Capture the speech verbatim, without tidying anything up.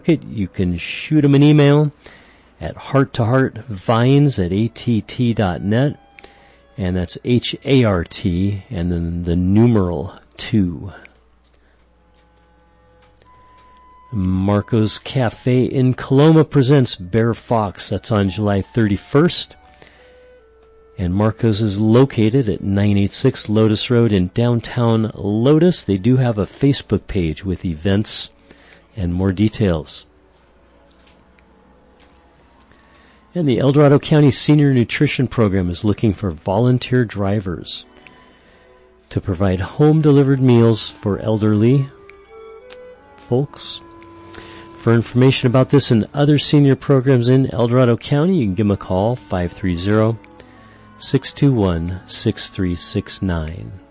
Okay, you can shoot them an email at hearttoheartvines at A T T dot net, and that's H A R T, and then the numeral two. Marco's Cafe in Coloma presents Bear Fox. That's on July thirty-first. And Marco's is located at nine eighty-six Lotus Road in downtown Lotus. They do have a Facebook page with events and more details. And the El Dorado County Senior Nutrition Program is looking for volunteer drivers to provide home-delivered meals for elderly folks. For information about this and other senior programs in El Dorado County, you can give them a call, five three zero, six two one, six three six nine.